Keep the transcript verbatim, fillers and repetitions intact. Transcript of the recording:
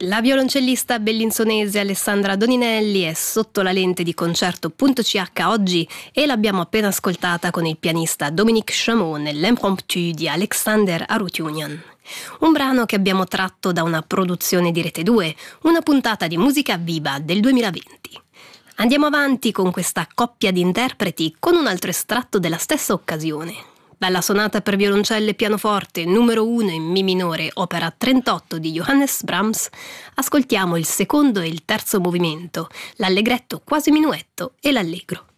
La violoncellista bellinzonese Alessandra Doninelli è sotto la lente di concerto.ch oggi e l'abbiamo appena ascoltata con il pianista Dominique Chameau nell'Impromptu di Alexander Arutyunian. Un brano che abbiamo tratto da una produzione di Rete due, una puntata di Musica Viva del duemilaventi. Andiamo avanti con questa coppia di interpreti con un altro estratto della stessa occasione. Dalla sonata per violoncelle e pianoforte numero uno in Mi minore, opera trentotto di Johannes Brahms, ascoltiamo il secondo e il terzo movimento, l'allegretto quasi minuetto e l'allegro.